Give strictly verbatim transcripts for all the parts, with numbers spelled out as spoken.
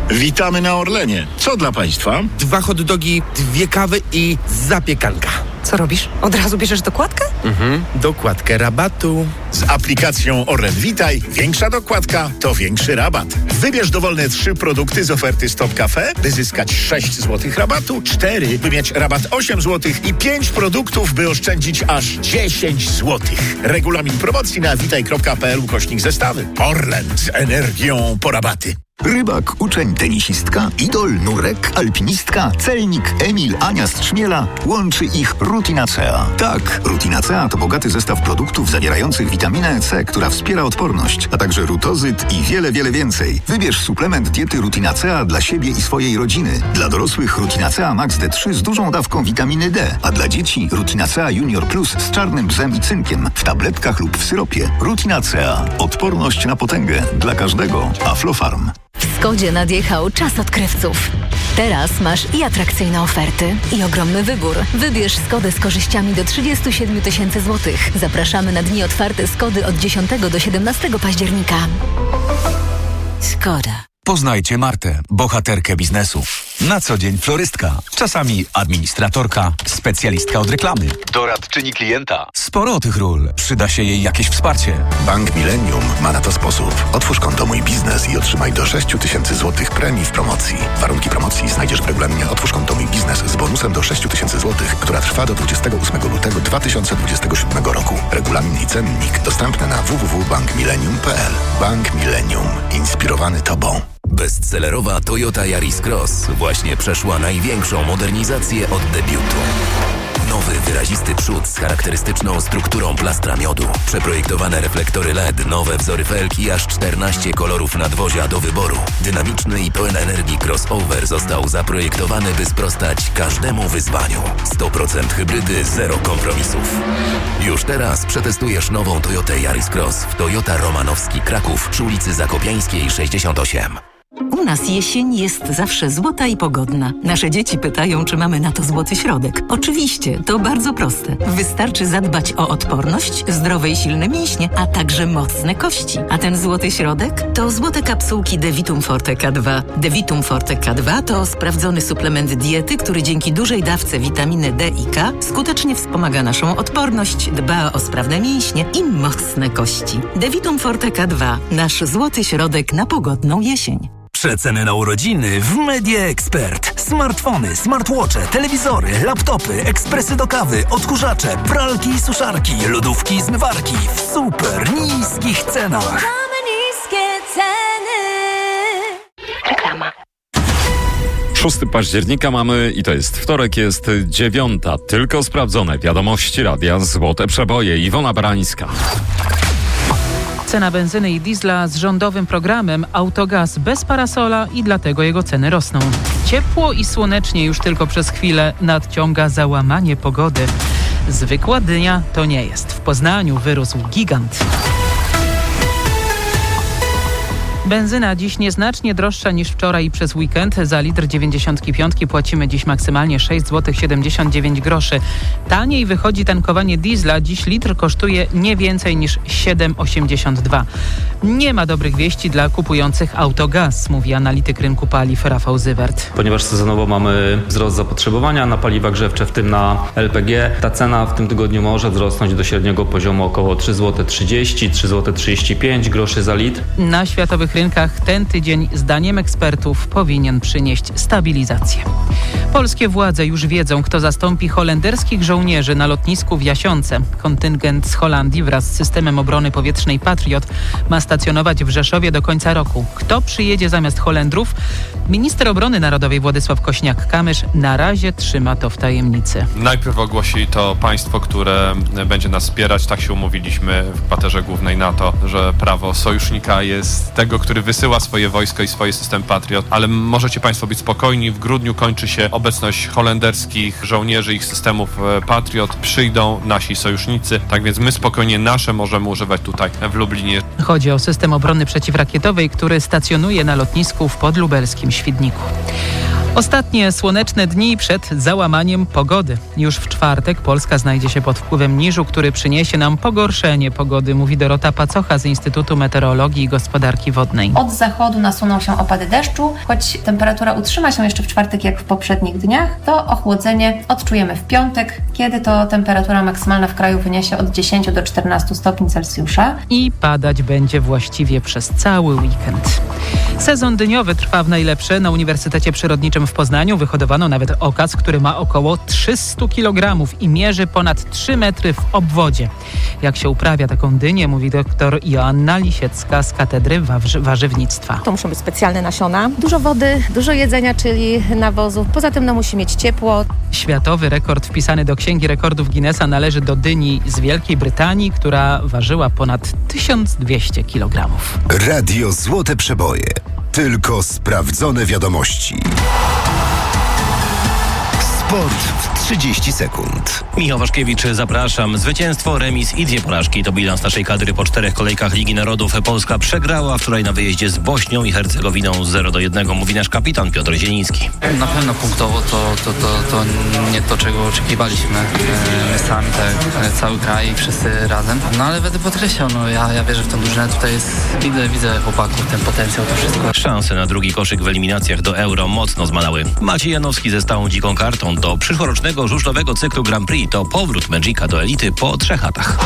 Witamy na Orlenie. Co dla państwa? Dwa hot dogi, dwie kawy i zapiekanka. Co robisz? Od razu bierzesz dokładkę? Mhm, dokładkę rabatu. Z aplikacją Orlen Witaj większa dokładka to większy rabat. Wybierz dowolne trzy produkty z oferty Stop Cafe, by zyskać sześć złotych rabatu, cztery, by mieć rabat osiem złotych i pięć produktów, by oszczędzić aż dziesięć złotych. Regulamin promocji na witaj kropka p l ukośnik zestawy. Orlen z energią po rabaty. Rybak, uczeń, tenisistka, idol, nurek, alpinistka, celnik, Emil, Ania z Trzmiela. Łączy ich Rutinacea. Tak, Rutinacea to bogaty zestaw produktów zawierających witaminę C, która wspiera odporność, a także rutozyt i wiele, wiele więcej. Wybierz suplement diety Rutinacea dla siebie i swojej rodziny. Dla dorosłych Rutinacea Max D trzy z dużą dawką witaminy D, a dla dzieci Rutinacea Junior Plus z czarnym bzem i cynkiem w tabletkach lub w syropie. Rutinacea. Odporność na potęgę. Dla każdego. Aflofarm. W Skodzie nadjechał czas odkrywców. Teraz masz i atrakcyjne oferty, i ogromny wybór. Wybierz Skodę z korzyściami do trzydzieści siedem tysięcy złotych. Zapraszamy na dni otwarte Skody od dziesiątego do siedemnastego października. Skoda. Poznajcie Martę, bohaterkę biznesu. Na co dzień florystka, czasami administratorka, specjalistka od reklamy, doradczyni klienta. Sporo tych ról. Przyda się jej jakieś wsparcie. Bank Millennium ma na to sposób. Otwórz konto Mój Biznes i otrzymaj do sześć tysięcy złotych premii w promocji. Warunki promocji znajdziesz w regulaminie Otwórz konto Mój Biznes z bonusem do sześć tysięcy złotych, która trwa do dwudziestego ósmego lutego dwa tysiące dwudziestego siódmego roku. Regulamin i cennik dostępny na w w w kropka bank millennium kropka p l. Bank Millennium. Inspirowany Tobą. Bestsellerowa Toyota Yaris Cross właśnie przeszła największą modernizację od debiutu. Nowy, wyrazisty przód z charakterystyczną strukturą plastra miodu. Przeprojektowane reflektory L E D, nowe wzory felg i aż czternaście kolorów nadwozia do wyboru. Dynamiczny i pełen energii crossover został zaprojektowany, by sprostać każdemu wyzwaniu. sto procent hybrydy, zero kompromisów. Już teraz przetestujesz nową Toyotę Yaris Cross w Toyota Romanowski Kraków przy ulicy Zakopiańskiej sześćdziesiąt osiem. U nas jesień jest zawsze złota i pogodna. Nasze dzieci pytają, czy mamy na to złoty środek. Oczywiście, to bardzo proste. Wystarczy zadbać o odporność, zdrowe i silne mięśnie, a także mocne kości. A ten złoty środek to złote kapsułki Devitum Forte K dwa. Devitum Forte K dwa to sprawdzony suplement diety, który dzięki dużej dawce witaminy D i K skutecznie wspomaga naszą odporność, dba o sprawne mięśnie i mocne kości. Devitum Forte K dwa. Nasz złoty środek na pogodną jesień. Przeceny na urodziny w Media Expert. Smartfony, smartwatche, telewizory, laptopy, ekspresy do kawy, odkurzacze, pralki i suszarki, lodówki i zmywarki w super niskich cenach. Mamy niskie ceny. Reklama. szóstego października mamy i to jest wtorek, jest dziewiąta. Tylko sprawdzone wiadomości radia Złote Przeboje. Iwona Barańska. Cena benzyny i diesla z rządowym programem Autogaz bez parasola i dlatego jego ceny rosną. Ciepło i słonecznie już tylko przez chwilę nadciąga załamanie pogody. Zwykła dynia to nie jest. W Poznaniu wyrósł gigant. Benzyna dziś nieznacznie droższa niż wczoraj i przez weekend. Za litr dziewięćdziesiątki piątki płacimy dziś maksymalnie sześć złotych siedemdziesiąt dziewięć groszy. Taniej wychodzi tankowanie diesla. Dziś litr kosztuje nie więcej niż siedem złotych osiemdziesiąt dwa groszy. Nie ma dobrych wieści dla kupujących Autogaz, mówi analityk rynku paliw Rafał Zywert. Ponieważ sezonowo mamy wzrost zapotrzebowania na paliwa grzewcze, w tym na L P G, ta cena w tym tygodniu może wzrosnąć do średniego poziomu około trzy złote trzydzieści, trzy złote trzydzieści pięć groszy za litr. Na światowych rynkach ten tydzień, zdaniem ekspertów, powinien przynieść stabilizację. Polskie władze już wiedzą, kto zastąpi holenderskich żołnierzy na lotnisku w Jasionce. Kontyngent z Holandii wraz z systemem obrony powietrznej Patriot ma stacjonować w Rzeszowie do końca roku. Kto przyjedzie zamiast Holendrów? Minister Obrony Narodowej Władysław Kośniak-Kamysz na razie trzyma to w tajemnicy. Najpierw ogłosi to państwo, które będzie nas wspierać. Tak się umówiliśmy w kwaterze głównej NATO, że prawo sojusznika jest tego, który wysyła swoje wojsko i swoje system Patriot, ale możecie państwo być spokojni. W grudniu kończy się obecność holenderskich żołnierzy, ich systemów Patriot. Przyjdą nasi sojusznicy, tak więc my spokojnie nasze możemy używać tutaj w Lublinie. Chodzi o system obrony przeciwrakietowej, który stacjonuje na lotnisku w podlubelskim Świdniku. Ostatnie słoneczne dni przed załamaniem pogody. Już w czwartek Polska znajdzie się pod wpływem niżu, który przyniesie nam pogorszenie pogody, mówi Dorota Pacocha z Instytutu Meteorologii i Gospodarki Wodnej. Od zachodu nasuną się opady deszczu, choć temperatura utrzyma się jeszcze w czwartek jak w poprzednich dniach, to ochłodzenie odczujemy w piątek, kiedy to temperatura maksymalna w kraju wyniesie od dziesięciu do czternastu stopni Celsjusza. I padać będzie właściwie przez cały weekend. Sezon dyniowy trwa w najlepsze. Na Uniwersytecie Przyrodniczym w Poznaniu wyhodowano nawet okaz, który ma około trzysta kilogramów i mierzy ponad trzy metry w obwodzie. Jak się uprawia taką dynię, mówi doktor Joanna Lisiecka z Katedry Warzy- Warzywnictwa. To muszą być specjalne nasiona, dużo wody, dużo jedzenia, czyli nawozów. Poza tym no, musi mieć ciepło. Światowy rekord wpisany do Księgi Rekordów Guinnessa należy do dyni z Wielkiej Brytanii, która ważyła ponad tysiąc dwieście kilogramów. Radio Złote Przeboje. Tylko sprawdzone wiadomości. Sport w trzydzieści sekund. Michał Waszkiewicz, zapraszam. Zwycięstwo, remis i dwie porażki to bilans naszej kadry po czterech kolejkach Ligi Narodów. Polska przegrała wczoraj na wyjeździe z Bośnią i Hercegowiną zero do jednego, mówi nasz kapitan Piotr Zieliński. Na pewno punktowo to, to, to, to nie to, czego oczekiwaliśmy. My sami, tak, cały kraj i wszyscy razem. No ale będę podkreślał, no ja, ja wierzę w tę drużynę. Tutaj jest, widzę, widzę chłopaków, ten potencjał, to wszystko. Szanse na drugi koszyk w eliminacjach do Euro mocno zmalały. Maciej Janowski ze stałą dziką kartą do przyszłorocznego żużlowego cyklu Grand Prix. To powrót Magica do elity po trzech latach.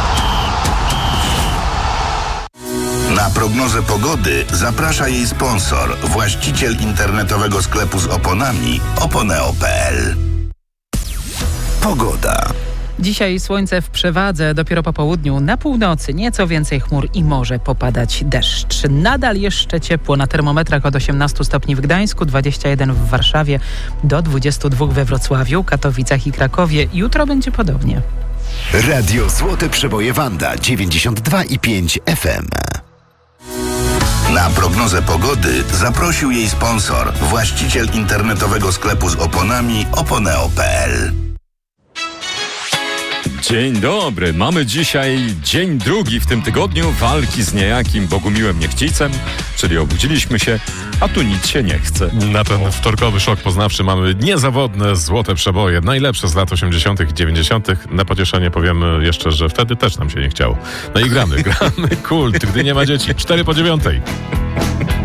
Na prognozę pogody zaprasza jej sponsor, właściciel internetowego sklepu z oponami oponeo kropka pe el. Pogoda. Dzisiaj słońce w przewadze, dopiero po południu na północy nieco więcej chmur i może popadać deszcz. Nadal jeszcze ciepło na termometrach od osiemnastu stopni w Gdańsku, dwudziestu jeden w Warszawie, do dwudziestu dwóch we Wrocławiu, Katowicach i Krakowie. Jutro będzie podobnie. Radio Złote Przeboje Wanda dziewięćdziesiąt dwa i pięć F M. Na prognozę pogody zaprosił jej sponsor, właściciel internetowego sklepu z oponami oponeo kropka pe el. Dzień dobry. Mamy dzisiaj dzień drugi w tym tygodniu walki z niejakim Bogumiłem Niechcicem, czyli obudziliśmy się, a tu nic się nie chce. Na ten wtorkowy szok poznawczy mamy niezawodne złote przeboje, najlepsze z lat osiemdziesiątych i dziewięćdziesiątych. Na pocieszenie powiemy jeszcze, że wtedy też nam się nie chciało. No i gramy, gramy kult, gdy nie ma dzieci. Cztery po dziewiątej.